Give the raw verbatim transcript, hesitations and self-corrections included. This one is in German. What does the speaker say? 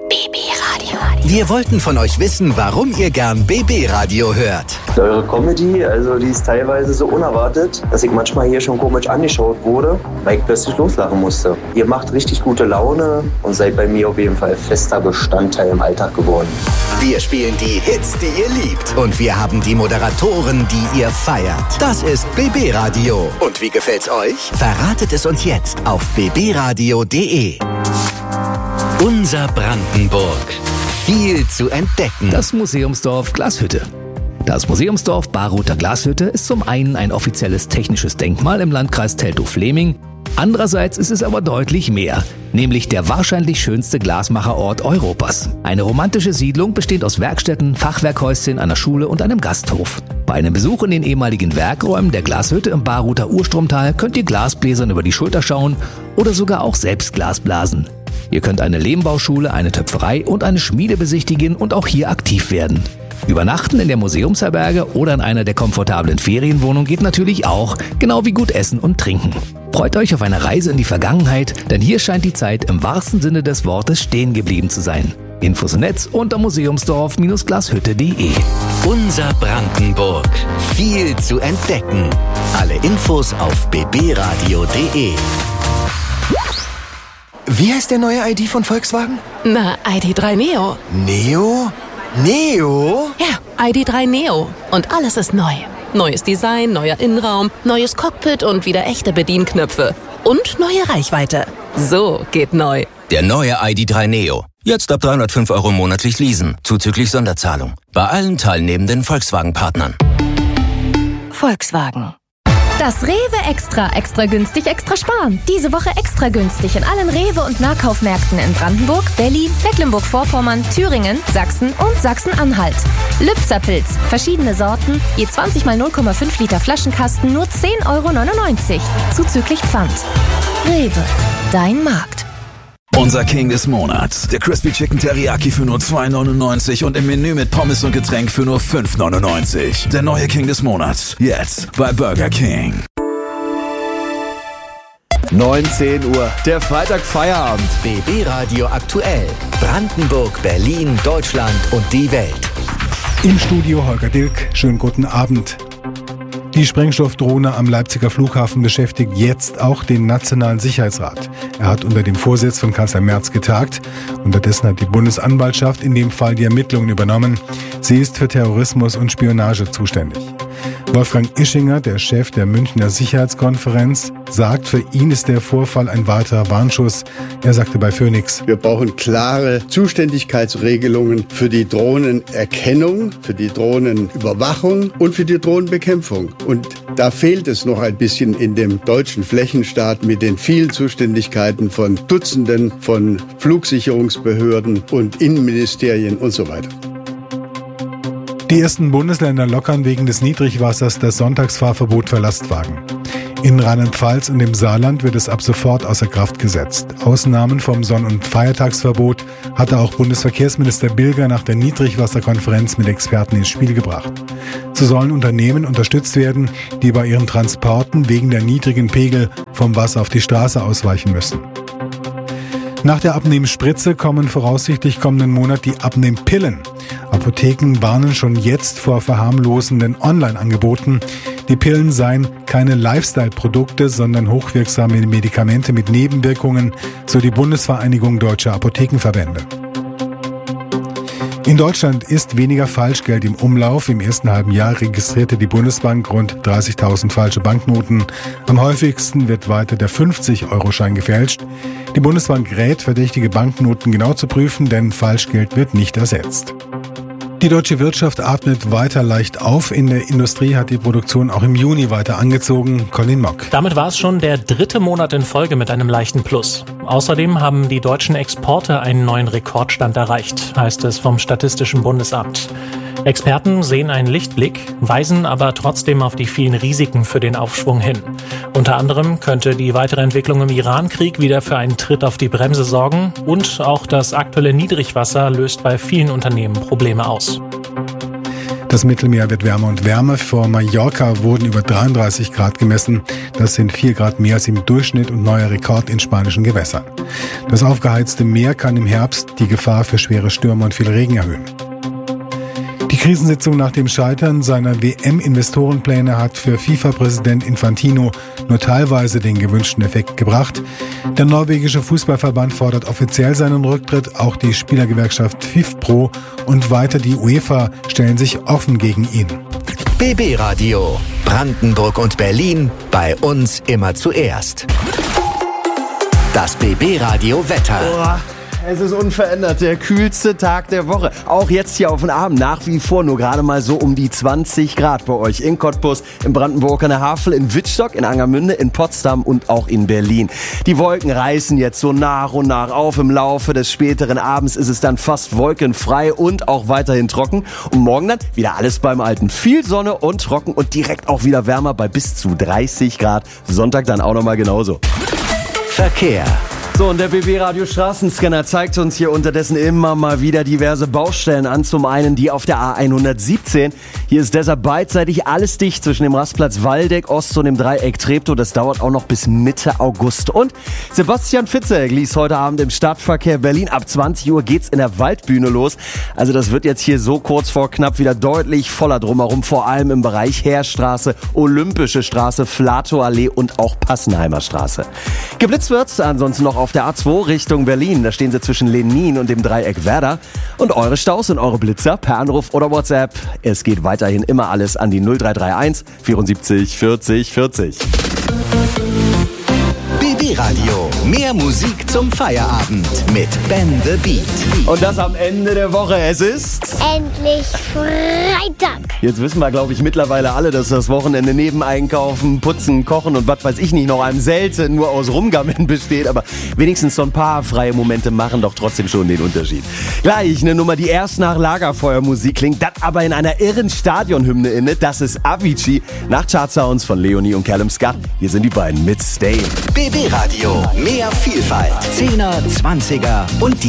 B B-Radio. Wir wollten von euch wissen, warum ihr gern B B-Radio hört. Eure Comedy, also die ist teilweise so unerwartet, dass ich manchmal hier schon komisch angeschaut wurde, weil ich plötzlich loslachen musste. Ihr macht richtig gute Laune und seid bei mir auf jeden Fall fester Bestandteil im Alltag geworden. Wir spielen die Hits, die ihr liebt. Und wir haben die Moderatoren, die ihr feiert. Das ist B B-Radio. Und wie gefällt's euch? Verratet es uns jetzt auf b b radio punkt d e. Unser Brandenburg. Viel zu entdecken. Das Museumsdorf Glashütte. Das Museumsdorf Baruther Glashütte ist zum einen ein offizielles technisches Denkmal im Landkreis Teltow-Fläming. Andererseits ist es aber deutlich mehr, nämlich der wahrscheinlich schönste Glasmacherort Europas. Eine romantische Siedlung besteht aus Werkstätten, Fachwerkhäuschen, einer Schule und einem Gasthof. Bei einem Besuch in den ehemaligen Werkräumen der Glashütte im Baruther Urstromtal könnt ihr Glasbläsern über die Schulter schauen oder sogar auch selbst Glas blasen. Ihr könnt eine Lehmbauschule, eine Töpferei und eine Schmiede besichtigen und auch hier aktiv werden. Übernachten in der Museumsherberge oder in einer der komfortablen Ferienwohnungen geht natürlich auch, genau wie gut essen und trinken. Freut euch auf eine Reise in die Vergangenheit, denn hier scheint die Zeit im wahrsten Sinne des Wortes stehen geblieben zu sein. Infos im Netz unter museumsdorf glashütte punkt d e. Unser Brandenburg. Viel zu entdecken. Alle Infos auf b b radio punkt d e. Wie heißt der neue I D von Volkswagen? Na, I D drei Neo. Neo? Neo? Ja, I D drei Neo. Und alles ist neu. Neues Design, neuer Innenraum, neues Cockpit und wieder echte Bedienknöpfe. Und neue Reichweite. So geht neu. Der neue I D drei Neo. Jetzt ab dreihundertfünf Euro monatlich leasen, zuzüglich Sonderzahlung. Bei allen teilnehmenden Volkswagen-Partnern. Volkswagen. Das Rewe Extra. Extra günstig, extra sparen. Diese Woche extra günstig in allen Rewe- und Nahkaufmärkten in Brandenburg, Berlin, Mecklenburg-Vorpommern, Thüringen, Sachsen und Sachsen-Anhalt. Lübzer-Pilz. Verschiedene Sorten. Je zwanzig mal null Komma fünf Liter Flaschenkasten nur zehn Euro neunundneunzig. Zuzüglich Pfand. Rewe. Dein Markt. Unser King des Monats. Der Crispy Chicken Teriyaki für nur zwei neunundneunzig und im Menü mit Pommes und Getränk für nur fünf neunundneunzig. Der neue King des Monats. Jetzt bei Burger King. neunzehn Uhr, der Freitag-Feierabend. B B-Radio aktuell. Brandenburg, Berlin, Deutschland und die Welt. Im Studio Holger Dilk. Schönen guten Abend. Die Sprengstoffdrohne am Leipziger Flughafen beschäftigt jetzt auch den Nationalen Sicherheitsrat. Er hat unter dem Vorsitz von Kanzler Merz getagt. Unterdessen hat die Bundesanwaltschaft in dem Fall die Ermittlungen übernommen. Sie ist für Terrorismus und Spionage zuständig. Wolfgang Ischinger, der Chef der Münchner Sicherheitskonferenz, sagt, für ihn ist der Vorfall ein weiterer Warnschuss. Er sagte bei Phoenix: Wir brauchen klare Zuständigkeitsregelungen für die Drohnenerkennung, für die Drohnenüberwachung und für die Drohnenbekämpfung. Und da fehlt es noch ein bisschen in dem deutschen Flächenstaat mit den vielen Zuständigkeiten von Dutzenden von Flugsicherungsbehörden und Innenministerien und so weiter. Die ersten Bundesländer lockern wegen des Niedrigwassers das Sonntagsfahrverbot für Lastwagen. In Rheinland-Pfalz und im Saarland wird es ab sofort außer Kraft gesetzt. Ausnahmen vom Sonn- und Feiertagsverbot hatte auch Bundesverkehrsminister Bilger nach der Niedrigwasserkonferenz mit Experten ins Spiel gebracht. So sollen Unternehmen unterstützt werden, die bei ihren Transporten wegen der niedrigen Pegel vom Wasser auf die Straße ausweichen müssen. Nach der Abnehmspritze kommen voraussichtlich kommenden Monat die Abnehmpillen. Apotheken warnen schon jetzt vor verharmlosenden Online-Angeboten. Die Pillen seien keine Lifestyle-Produkte, sondern hochwirksame Medikamente mit Nebenwirkungen, so die Bundesvereinigung Deutscher Apothekenverbände. In Deutschland ist weniger Falschgeld im Umlauf. Im ersten halben Jahr registrierte die Bundesbank rund dreißigtausend falsche Banknoten. Am häufigsten wird weiter der fünfzig-Euro-Schein gefälscht. Die Bundesbank rät, verdächtige Banknoten genau zu prüfen, denn Falschgeld wird nicht ersetzt. Die deutsche Wirtschaft atmet weiter leicht auf. In der Industrie hat die Produktion auch im Juni weiter angezogen. Colin Mock. Damit war es schon der dritte Monat in Folge mit einem leichten Plus. Außerdem haben die deutschen Exporte einen neuen Rekordstand erreicht, heißt es vom Statistischen Bundesamt. Experten sehen einen Lichtblick, weisen aber trotzdem auf die vielen Risiken für den Aufschwung hin. Unter anderem könnte die weitere Entwicklung im Iran-Krieg wieder für einen Tritt auf die Bremse sorgen und auch das aktuelle Niedrigwasser löst bei vielen Unternehmen Probleme aus. Das Mittelmeer wird wärmer und wärmer. Vor Mallorca wurden über dreiunddreißig Grad gemessen. Das sind vier Grad mehr als im Durchschnitt und neuer Rekord in spanischen Gewässern. Das aufgeheizte Meer kann im Herbst die Gefahr für schwere Stürme und viel Regen erhöhen. Die Krisensitzung nach dem Scheitern seiner W M-Investorenpläne hat für FIFA-Präsident Infantino nur teilweise den gewünschten Effekt gebracht. Der norwegische Fußballverband fordert offiziell seinen Rücktritt. Auch die Spielergewerkschaft FIFPro und weiter die UEFA stellen sich offen gegen ihn. B B Radio. Brandenburg und Berlin. Bei uns immer zuerst. Das B B Radio Wetter. Boah. Es ist unverändert der kühlste Tag der Woche. Auch jetzt hier auf den Abend nach wie vor nur gerade mal so um die zwanzig Grad bei euch in Cottbus, in Brandenburg an der Havel, in Wittstock, in Angermünde, in Potsdam und auch in Berlin. Die Wolken reißen jetzt so nach und nach auf. Im Laufe des späteren Abends ist es dann fast wolkenfrei und auch weiterhin trocken. Und morgen dann wieder alles beim Alten. Viel Sonne und trocken und direkt auch wieder wärmer bei bis zu dreißig Grad. Sonntag dann auch nochmal genauso. Verkehr. So, und der B B-Radio Straßenscanner zeigt uns hier unterdessen immer mal wieder diverse Baustellen an. Zum einen die auf der A hundertsiebzehn. Hier ist deshalb beidseitig alles dicht zwischen dem Rastplatz Waldeck Ost und dem Dreieck Treptow. Das dauert auch noch bis Mitte August. Und Sebastian Fitzek liest heute Abend im Stadtverkehr Berlin. Ab zwanzig Uhr geht's in der Waldbühne los. Also das wird jetzt hier so kurz vor knapp wieder deutlich voller drumherum. Vor allem im Bereich Heerstraße, Olympische Straße, Flatow-Allee und auch Passenheimer Straße. Geblitzt wird's ansonsten noch auf der A zwei Richtung Berlin. Da stehen sie zwischen Lenin und dem Dreieck Werder. Und eure Staus und eure Blitzer per Anruf oder WhatsApp. Es geht weiterhin immer alles an die null drei drei eins vierundsiebzig vierzig vierzig. B B Radio. Mehr Musik zum Feierabend mit Ben the Beat. Und das am Ende der Woche. Es ist endlich Freitag. Jetzt wissen wir, glaube ich, mittlerweile alle, dass das Wochenende neben Einkaufen, Putzen, Kochen und was weiß ich nicht noch einem selten nur aus Rumgammeln besteht. Aber wenigstens so ein paar freie Momente machen doch trotzdem schon den Unterschied. Gleich eine Nummer, die erst nach Lagerfeuermusik klingt, das aber in einer irren Stadionhymne inne. Das ist Avicii nach Chartsounds von Leonie und Callum Scott. Hier sind die beiden mit Stay. B B Radio. Mehr Vielfalt. Zehner, Zwanziger und die